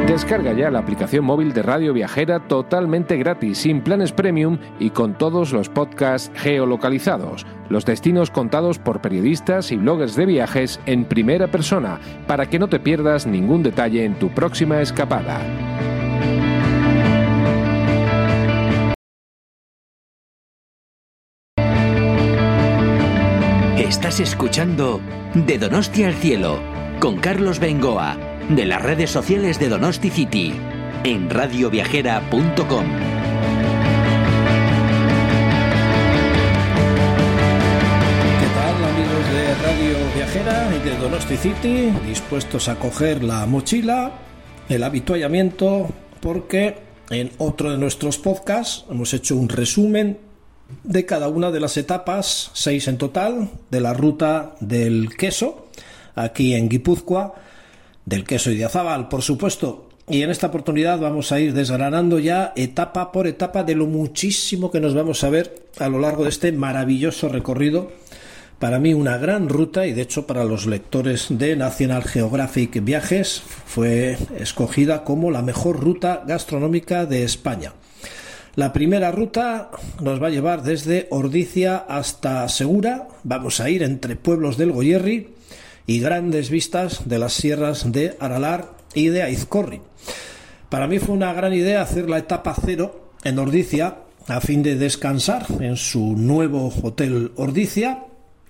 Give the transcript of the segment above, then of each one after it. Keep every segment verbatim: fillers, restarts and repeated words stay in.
Descarga ya la aplicación móvil de Radio Viajera totalmente gratis, sin planes premium y con todos los podcasts geolocalizados, los destinos contados por periodistas y bloggers de viajes en primera persona, para que no te pierdas ningún detalle en tu próxima escapada. Estás escuchando De Donosti al Cielo, con Carlos Bengoa, de las redes sociales de Donosti City, en radio viajera punto com. ¿Qué tal, amigos de Radio Viajera y de Donosti City? Dispuestos a coger la mochila, el habituallamiento, porque en otro de nuestros podcasts hemos hecho un resumen de cada una de las etapas, seis en total, de la ruta del queso, aquí en Guipúzcoa, del queso Idiazábal, por supuesto. Y en esta oportunidad vamos a ir desgranando ya etapa por etapa de lo muchísimo que nos vamos a ver a lo largo de este maravilloso recorrido. Para mí una gran ruta, y de hecho para los lectores de National Geographic Viajes fue escogida como la mejor ruta gastronómica de España. La primera ruta nos va a llevar desde Ordizia hasta Segura. Vamos a ir entre pueblos del Goierri y grandes vistas de las sierras de Aralar y de Aizcorri. Para mí fue una gran idea hacer la etapa cero en Ordizia a fin de descansar en su nuevo hotel Ordizia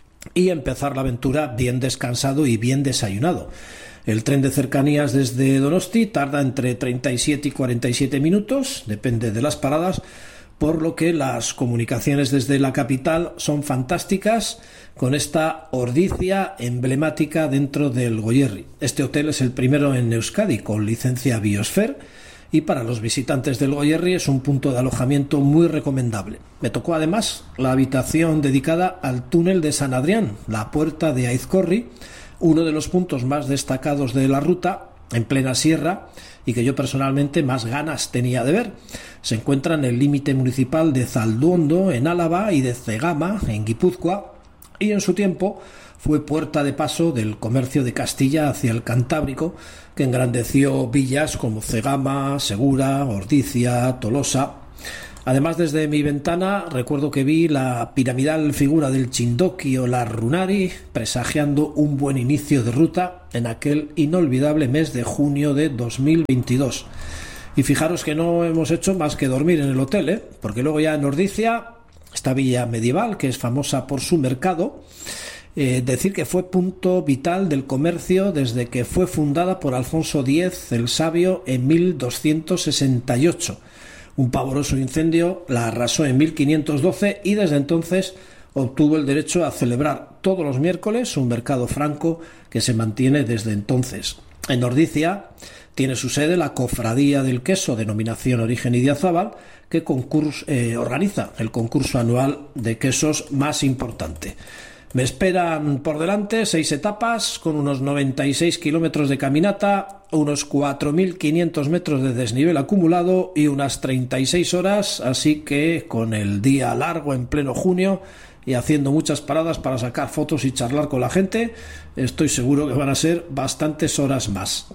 y empezar la aventura bien descansado y bien desayunado. El tren de cercanías desde Donosti tarda entre treinta y siete y cuarenta y siete minutos, depende de las paradas, por lo que las comunicaciones desde la capital son fantásticas con esta Ordizia emblemática dentro del Goierri. Este hotel es el primero en Euskadi con licencia Biosphere y para los visitantes del Goierri es un punto de alojamiento muy recomendable. Me tocó además la habitación dedicada al túnel de San Adrián, la puerta de Aizcorri, uno de los puntos más destacados de la ruta, en plena sierra, y que yo personalmente más ganas tenía de ver. Se encuentra en el límite municipal de Zalduondo, en Álava, y de Cegama, en Guipúzcoa, y en su tiempo fue puerta de paso del comercio de Castilla hacia el Cantábrico, que engrandeció villas como Cegama, Segura, Ordizia, Tolosa. Además, desde mi ventana recuerdo que vi la piramidal figura del Chindoki o la Runari, presagiando un buen inicio de ruta en aquel inolvidable mes de junio de dos mil veintidós. Y fijaros que no hemos hecho más que dormir en el hotel, ¿eh? Porque luego ya en Ordizia, esta villa medieval que es famosa por su mercado, eh, decir que fue punto vital del comercio desde que fue fundada por Alfonso X el Sabio en mil doscientos sesenta y ocho. Un pavoroso incendio la arrasó en mil quinientos doce y desde entonces obtuvo el derecho a celebrar todos los miércoles un mercado franco que se mantiene desde entonces. En Ordizia tiene su sede la Cofradía del Queso, denominación Origen Idiazábal, que concurso, eh, organiza el concurso anual de quesos más importante. Me esperan por delante seis etapas con unos noventa y seis kilómetros de caminata, unos cuatro mil quinientos metros de desnivel acumulado y unas treinta y seis horas, así que con el día largo en pleno junio y haciendo muchas paradas para sacar fotos y charlar con la gente, estoy seguro que van a ser bastantes horas más.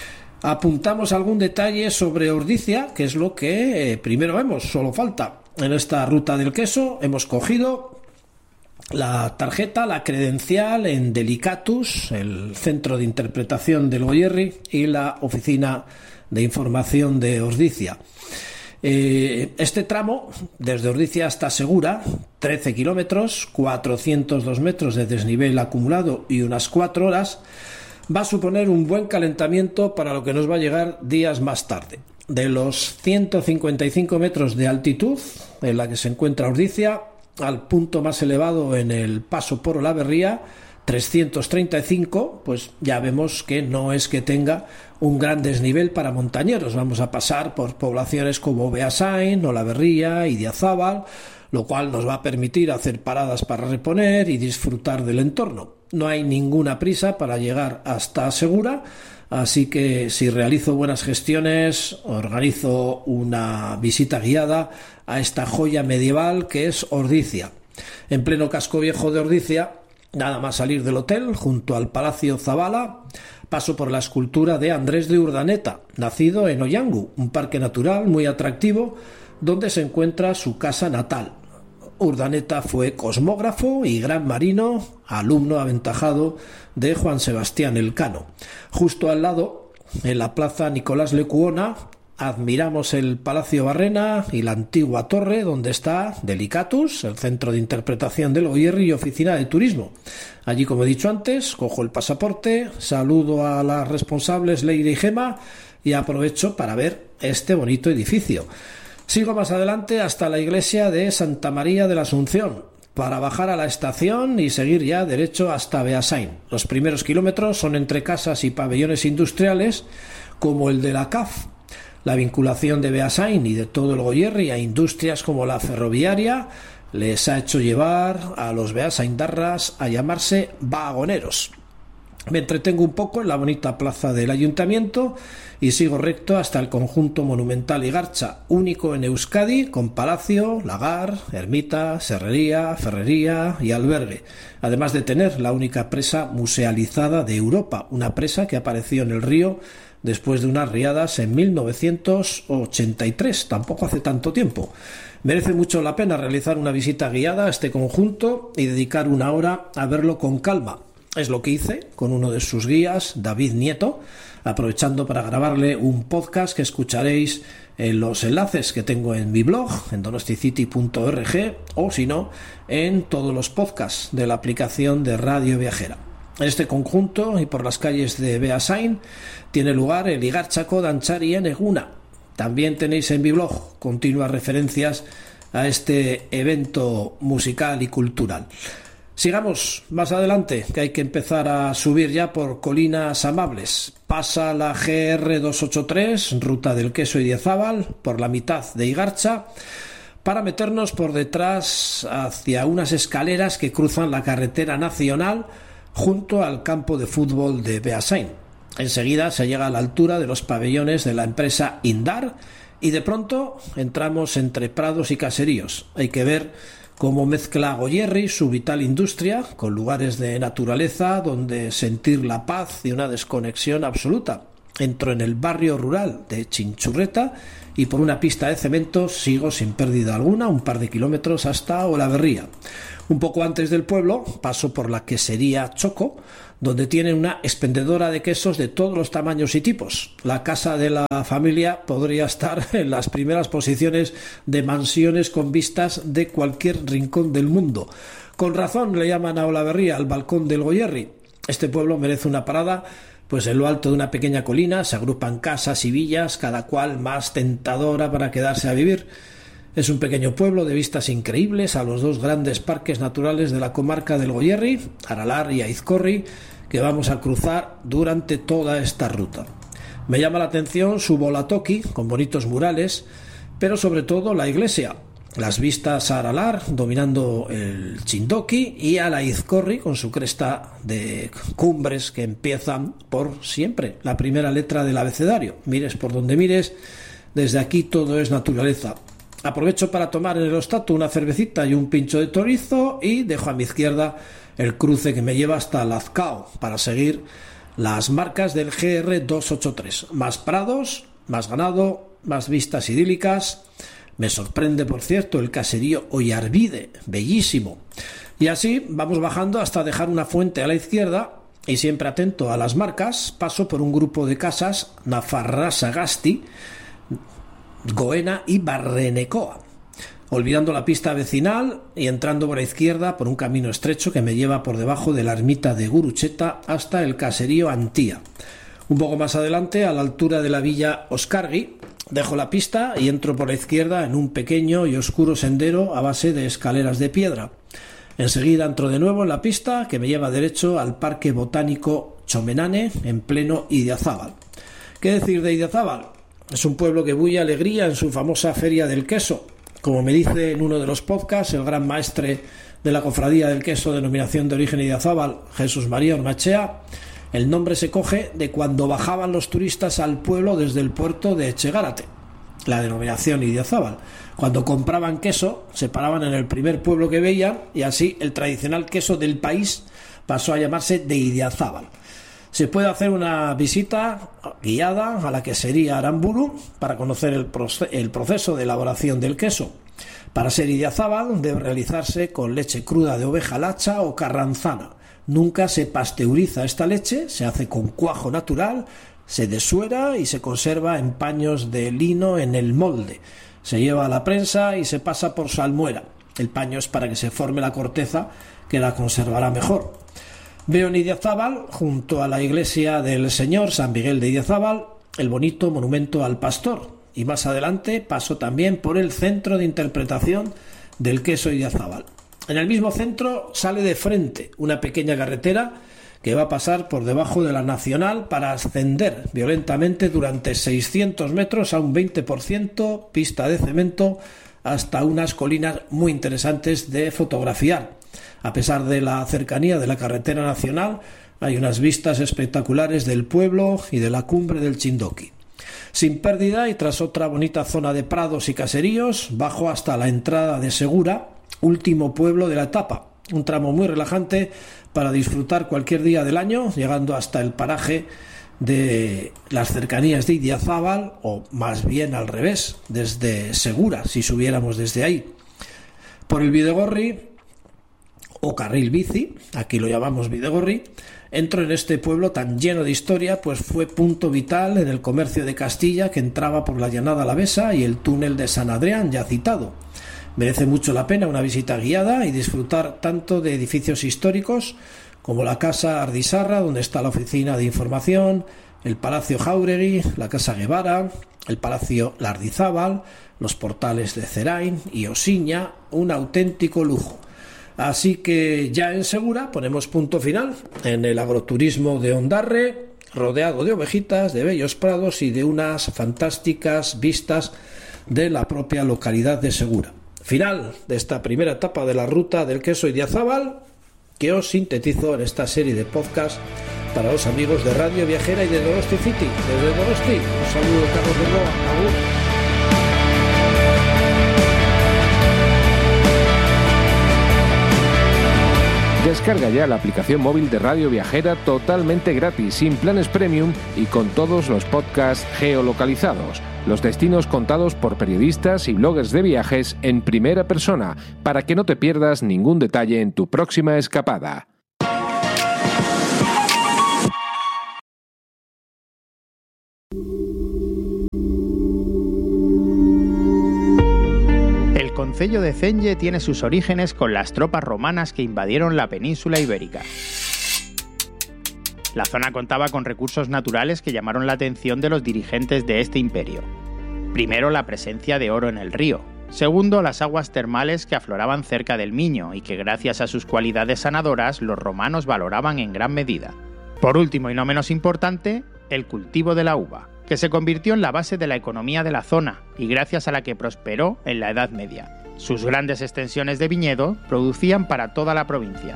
Apuntamos algún detalle sobre Ordizia, que es lo que eh, primero vemos, solo falta. En esta ruta del queso hemos cogido la tarjeta, la credencial en Delicatus, el centro de interpretación del Goierri, y la oficina de información de Ordizia. Eh, este tramo, desde Ordizia hasta Segura, trece kilómetros, cuatrocientos dos metros de desnivel acumulado y unas cuatro horas, va a suponer un buen calentamiento para lo que nos va a llegar días más tarde. De los ciento cincuenta y cinco metros de altitud en la que se encuentra Ordizia, al punto más elevado en el paso por Olaverría, trescientos treinta y cinco, pues ya vemos que no es que tenga un gran desnivel para montañeros. Vamos a pasar por poblaciones como Beasain, Olaverría, Idiazábal, lo cual nos va a permitir hacer paradas para reponer y disfrutar del entorno. No hay ninguna prisa para llegar hasta Segura, así que si realizo buenas gestiones, organizo una visita guiada a esta joya medieval que es Ordizia. En pleno casco viejo de Ordizia Nada más salir del hotel, junto al Palacio Zabala, paso por la escultura de Andrés de Urdaneta, nacido en Oyangu, un parque natural muy atractivo donde se encuentra su casa natal. Urdaneta fue cosmógrafo y gran marino, alumno aventajado de Juan Sebastián Elcano. Justo al lado, en la plaza Nicolás Lecuona, admiramos el Palacio Barrena y la antigua torre donde está Delicatus, el centro de interpretación del Goierri y oficina de turismo. Allí, como he dicho antes, cojo el pasaporte, saludo a las responsables Leire y Gema y aprovecho para ver este bonito edificio. Sigo más adelante hasta la iglesia de Santa María de la Asunción, para bajar a la estación y seguir ya derecho hasta Beasain. Los primeros kilómetros son entre casas y pabellones industriales, como el de la C A F. La vinculación de Beasain y de todo el Goierri a industrias como la ferroviaria les ha hecho llevar a los beasaindarras a llamarse vagoneros. Me entretengo un poco en la bonita plaza del ayuntamiento y sigo recto hasta el conjunto monumental Igartza, único en Euskadi, con palacio, lagar, ermita, serrería, ferrería y albergue, además de tener la única presa musealizada de Europa, una presa que apareció en el río después de unas riadas en mil novecientos ochenta y tres, tampoco hace tanto tiempo. Merece mucho la pena realizar una visita guiada a este conjunto y dedicar una hora a verlo con calma. Es lo que hice con uno de sus guías, David Nieto, aprovechando para grabarle un podcast que escucharéis en los enlaces que tengo en mi blog, en donosticity punto org, o si no, en todos los podcasts de la aplicación de Radio Viajera. En este conjunto y por las calles de Beasain tiene lugar el Igartzako Dantzari en Eguna. También tenéis en mi blog continuas referencias a este evento musical y cultural. Sigamos más adelante, que hay que empezar a subir ya por Colinas Amables. Pasa la G R doscientos ochenta y tres, ruta del Queso Idiazábal, por la mitad de Igartza, para meternos por detrás hacia unas escaleras que cruzan la carretera nacional junto al campo de fútbol de Beasain. Enseguida se llega a la altura de los pabellones de la empresa Indar y de pronto entramos entre prados y caseríos. Hay que ver cómo mezcla Goierri su vital industria con lugares de naturaleza donde sentir la paz y una desconexión absoluta. Entro en el barrio rural de Chinchurreta y por una pista de cemento sigo sin pérdida alguna un par de kilómetros hasta Olaverría. Un poco antes del pueblo paso por la quesería Choco, donde tienen una expendedora de quesos de todos los tamaños y tipos. La casa de la familia podría estar en las primeras posiciones de mansiones con vistas de cualquier rincón del mundo. Con razón le llaman a Olaverría el balcón del Goierri. Este pueblo merece una parada, pues en lo alto de una pequeña colina se agrupan casas y villas, cada cual más tentadora para quedarse a vivir. Es un pequeño pueblo de vistas increíbles a los dos grandes parques naturales de la comarca del Goierri, Aralar y Aizkorri, que vamos a cruzar durante toda esta ruta. Me llama la atención su bolatoki, con bonitos murales, pero sobre todo la iglesia, las vistas a Aralar dominando el Chindoki y a la Aizkorri con su cresta de cumbres que empiezan por siempre la primera letra del abecedario. Mires por donde mires, desde aquí todo es naturaleza. Aprovecho para tomar en el Ostato una cervecita y un pincho de chorizo y dejo a mi izquierda el cruce que me lleva hasta Lazcao para seguir las marcas del G R doscientos ochenta y tres. Más prados, más ganado, más vistas idílicas. Me sorprende, por cierto, el caserío Oyarbide, bellísimo. Y así vamos bajando hasta dejar una fuente a la izquierda y siempre atento a las marcas, paso por un grupo de casas Nafarrasagasti, Goena y Barrenecoa, olvidando la pista vecinal y entrando por la izquierda por un camino estrecho que me lleva por debajo de la ermita de Gurucheta hasta el caserío Antía. Un poco más adelante, a la altura de la villa Oscargui, dejo la pista y entro por la izquierda en un pequeño y oscuro sendero a base de escaleras de piedra. Enseguida entro de nuevo en la pista que me lleva derecho al Parque Botánico Chomenane en pleno Idiazábal. ¿Qué decir de Idiazábal? Es un pueblo que bulle alegría en su famosa Feria del Queso. Como me dice en uno de los podcasts el gran maestre de la Cofradía del Queso, denominación de origen Idiazábal, Jesús María Ormachea, el nombre se coge de cuando bajaban los turistas al pueblo desde el puerto de Echegárate, la denominación Idiazábal. Cuando compraban queso, se paraban en el primer pueblo que veían y así el tradicional queso del país pasó a llamarse de Idiazábal. Se puede hacer una visita guiada a la quesería Aramburu para conocer el, proce- el proceso de elaboración del queso. Para ser Idiazábal debe realizarse con leche cruda de oveja lacha o carranzana. Nunca se pasteuriza esta leche, se hace con cuajo natural, se desuera y se conserva en paños de lino en el molde. Se lleva a la prensa y se pasa por salmuera. El paño es para que se forme la corteza que la conservará mejor. Veo en Idiazábal, junto a la iglesia del Señor San Miguel de Idiazábal, el bonito monumento al pastor. Y más adelante paso también por el centro de interpretación del queso Idiazábal. En el mismo centro sale de frente una pequeña carretera que va a pasar por debajo de la Nacional para ascender violentamente durante seiscientos metros a un veinte por ciento, pista de cemento, hasta unas colinas muy interesantes de fotografiar. A pesar de la cercanía de la carretera nacional, hay unas vistas espectaculares del pueblo y de la cumbre del Chindoki. Sin pérdida y tras otra bonita zona de prados y caseríos, bajo hasta la entrada de Segura, último pueblo de la etapa. Un tramo muy relajante para disfrutar cualquier día del año, llegando hasta el paraje de las cercanías de Idiazábal, o más bien al revés, desde Segura, si subiéramos desde ahí. Por el Bidegorri, o carril bici, aquí lo llamamos Bidegorri, entro en este pueblo tan lleno de historia, pues fue punto vital en el comercio de Castilla que entraba por la Llanada Alavesa y el túnel de San Adrián, ya citado. Merece mucho la pena una visita guiada y disfrutar tanto de edificios históricos como la Casa Ardisarra, donde está la Oficina de Información, el Palacio Jáuregui, la Casa Guevara, el Palacio Lardizábal, los portales de Cerain y Osiña, un auténtico lujo. Así que ya en Segura ponemos punto final en el agroturismo de Ondarre, rodeado de ovejitas, de bellos prados y de unas fantásticas vistas de la propia localidad de Segura. Final de esta primera etapa de la ruta del queso Idiazábal, que os sintetizo en esta serie de podcast para los amigos de Radio Viajera y de Donosti City. Desde Donosti, un saludo de Carlos Bengoa. Agur. Descarga ya la aplicación móvil de Radio Viajera totalmente gratis, sin planes premium y con todos los podcasts geolocalizados. Los destinos contados por periodistas y bloggers de viajes en primera persona, para que no te pierdas ningún detalle en tu próxima escapada. El concello de Cenge tiene sus orígenes con las tropas romanas que invadieron la península ibérica. La zona contaba con recursos naturales que llamaron la atención de los dirigentes de este imperio. Primero, la presencia de oro en el río. Segundo, las aguas termales que afloraban cerca del Miño y que gracias a sus cualidades sanadoras los romanos valoraban en gran medida. Por último y no menos importante, el cultivo de la uva, que se convirtió en la base de la economía de la zona y gracias a la que prosperó en la Edad Media. Sus grandes extensiones de viñedo producían para toda la provincia.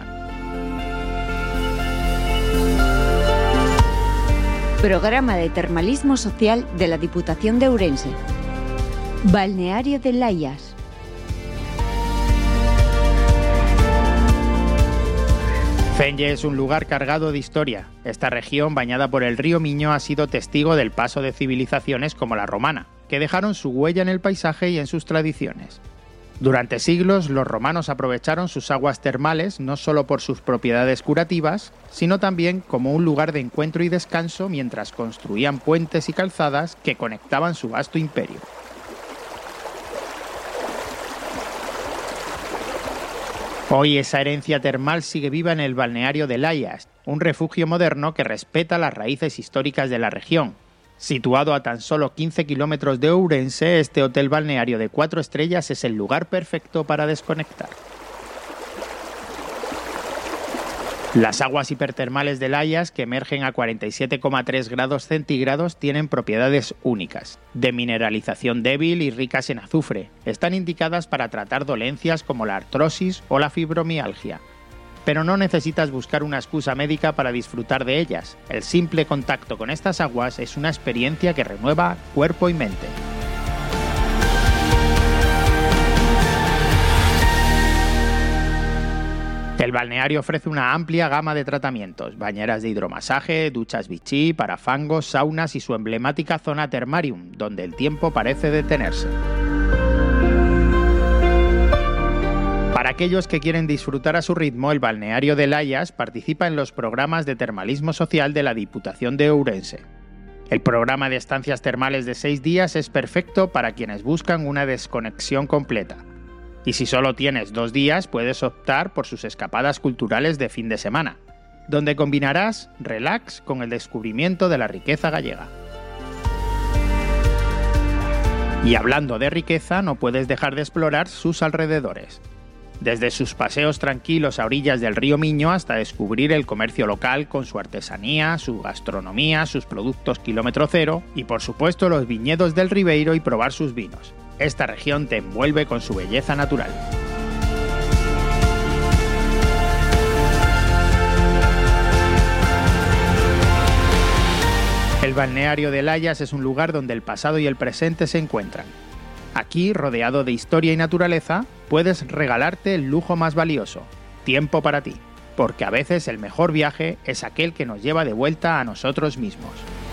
Programa de Termalismo Social de la Diputación de Ourense. Balneario de Layas. Cenge es un lugar cargado de historia. Esta región, bañada por el río Miño, ha sido testigo del paso de civilizaciones como la romana, que dejaron su huella en el paisaje y en sus tradiciones. Durante siglos, los romanos aprovecharon sus aguas termales no solo por sus propiedades curativas, sino también como un lugar de encuentro y descanso mientras construían puentes y calzadas que conectaban su vasto imperio. Hoy esa herencia termal sigue viva en el balneario de Layas, un refugio moderno que respeta las raíces históricas de la región. Situado a tan solo quince kilómetros de Ourense, este hotel balneario de cuatro estrellas es el lugar perfecto para desconectar. Las aguas hipertermales de Layas, que emergen a cuarenta y siete coma tres grados centígrados, tienen propiedades únicas, de mineralización débil y ricas en azufre. Están indicadas para tratar dolencias como la artrosis o la fibromialgia. Pero no necesitas buscar una excusa médica para disfrutar de ellas. El simple contacto con estas aguas es una experiencia que renueva cuerpo y mente. El balneario ofrece una amplia gama de tratamientos, bañeras de hidromasaje, duchas Vichy, para fangos, saunas y su emblemática zona Thermarium, donde el tiempo parece detenerse. Para aquellos que quieren disfrutar a su ritmo, el balneario de Layas participa en los programas de termalismo social de la Diputación de Ourense. El programa de estancias termales de seis días es perfecto para quienes buscan una desconexión completa. Y si solo tienes dos días, puedes optar por sus escapadas culturales de fin de semana, donde combinarás relax con el descubrimiento de la riqueza gallega. Y hablando de riqueza, no puedes dejar de explorar sus alrededores. Desde sus paseos tranquilos a orillas del río Miño hasta descubrir el comercio local con su artesanía, su gastronomía, sus productos kilómetro cero y por supuesto los viñedos del Ribeiro y probar sus vinos. Esta región te envuelve con su belleza natural. El balneario de Layas es un lugar donde el pasado y el presente se encuentran. Aquí, rodeado de historia y naturaleza, puedes regalarte el lujo más valioso, tiempo para ti, porque a veces el mejor viaje es aquel que nos lleva de vuelta a nosotros mismos.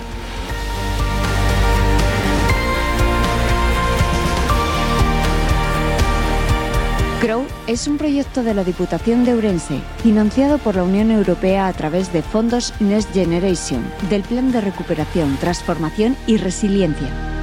Crow es un proyecto de la Diputación de Ourense, financiado por la Unión Europea a través de fondos Next Generation, del Plan de Recuperación, Transformación y Resiliencia.